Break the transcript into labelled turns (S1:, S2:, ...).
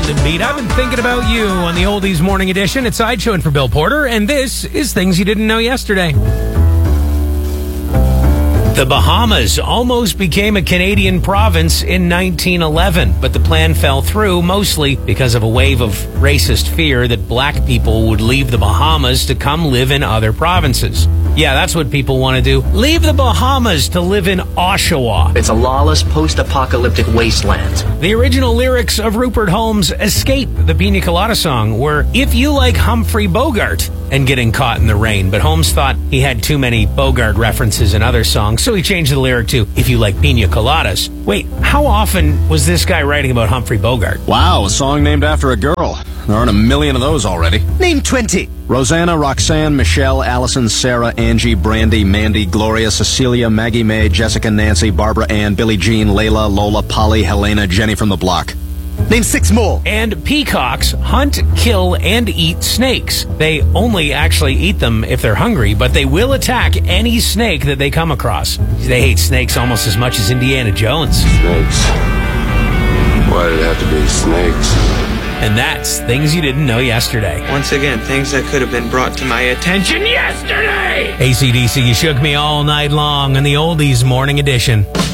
S1: London Beat. I've been thinking about you on the Oldies Morning Edition. It's Sideshow and for Bill Porter, and this is Things You Didn't Know Yesterday. The Bahamas almost became a Canadian province in 1911, but the plan fell through mostly because of a wave of racist fear that black people would leave the Bahamas to come live in other provinces. Yeah, that's what people want to do. Leave the Bahamas to live in Oshawa.
S2: It's a lawless, post-apocalyptic wasteland.
S1: The original lyrics of Rupert Holmes' Escape, the Pina Colada song, were, "If you like Humphrey Bogart," and getting caught in the rain. But Holmes thought he had too many Bogart references in other songs, so he changed the lyric to, "If you like Pina Coladas." Wait, how often was this guy writing about Humphrey Bogart?
S3: Wow, a song named after a girl. There aren't a million of those already.
S2: Name 20.
S3: Rosanna, Roxanne, Michelle, Allison, Sarah, Angie, Brandy, Mandy, Gloria, Cecilia, Maggie May, Jessica, Nancy, Barbara Ann, Billie Jean, Layla, Lola, Polly, Helena, Jenny from the block.
S2: Name 6 more.
S1: And peacocks hunt, kill, and eat snakes. They only actually eat them if they're hungry, but they will attack any snake that they come across. They hate snakes almost as much as Indiana Jones.
S4: Snakes. Why did it have to be snakes?
S1: And that's Things You Didn't Know Yesterday.
S5: Once again, things that could have been brought to my attention yesterday.
S1: AC/DC, You Shook Me All Night Long in the Oldies Morning Edition.